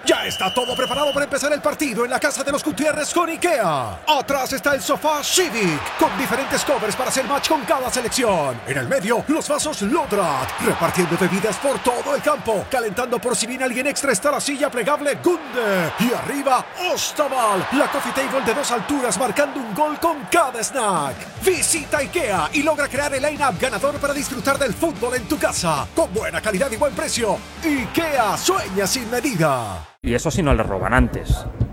Ya está todo preparado para empezar el partido en la casa de los Gutiérrez con IKEA. Atrás está el sofá Civic, con diferentes covers para hacer match con cada selección. En el medio, los vasos Lodrat, repartiendo bebidas por todo el campo. Calentando por si viene alguien extra está la silla plegable Gunde. Y arriba, Ostaval, la coffee table de 2 alturas marcando un gol con cada snack. Visita IKEA y logra crear el line-up ganador para disfrutar del fútbol en tu casa. Con buena calidad y buen precio. IKEA sueña sin medida. Y eso si no le roban antes.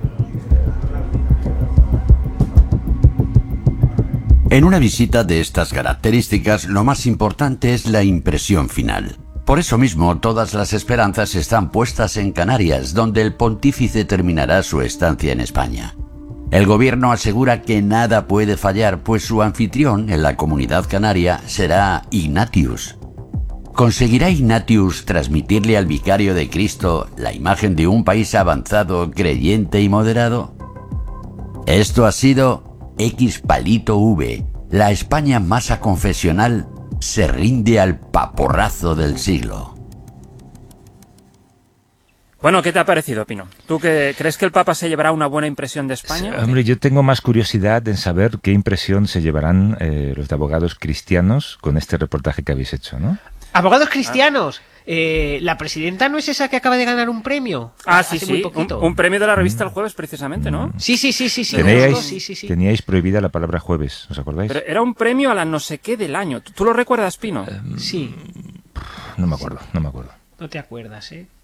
En una visita de estas características, lo más importante es la impresión final. Por eso mismo, todas las esperanzas están puestas en Canarias, donde el pontífice terminará su estancia en España. El gobierno asegura que nada puede fallar, pues su anfitrión en la comunidad canaria será Ignatius. ¿Conseguirá Ignatius transmitirle al vicario de Cristo la imagen de un país avanzado, creyente y moderado? Esto ha sido X∗V. La España más aconfesional se rinde al paporrazo del siglo. Bueno, ¿qué te ha parecido, Pino? ¿Tú crees que el Papa se llevará una buena impresión de España? Sí, hombre, yo tengo más curiosidad en saber qué impresión se llevarán los abogados cristianos con este reportaje que habéis hecho, ¿no? ¡Abogados cristianos! La presidenta no es esa que acaba de ganar un premio. Sí, sí, un premio de la revista El Jueves, precisamente, ¿no? Sí. Teníais prohibida la palabra jueves, ¿os acordáis? Pero era un premio a la no sé qué del año. ¿Tú lo recuerdas, Pino? Sí. No me acuerdo. No te acuerdas, ¿eh?